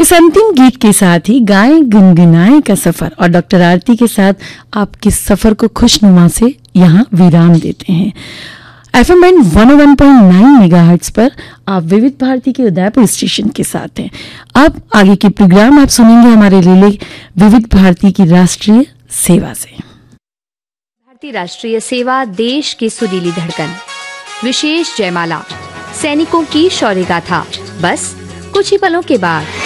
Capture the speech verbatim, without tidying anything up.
इस अंतिम गीत के साथ ही गाएं गुनगुनाएं का सफर और डॉक्टर आरती के साथ आपके सफर को खुशनुमा से यहाँ विराम देते हैं। एफएम बैंड एक सौ एक पॉइंट नौ मेगाहर्ट्ज पर आप विविध भारती के उदयपुर स्टेशन के साथ हैं। अब आगे के प्रोग्राम आप सुनेंगे हमारे रिले विविध भारती की राष्ट्रीय सेवा से। भारतीय राष्ट्रीय सेवा देश की सुरीली धड़कन, विशेष जयमाला, सैनिकों की शौर्य गाथा, बस कुछ ही पलों के बाद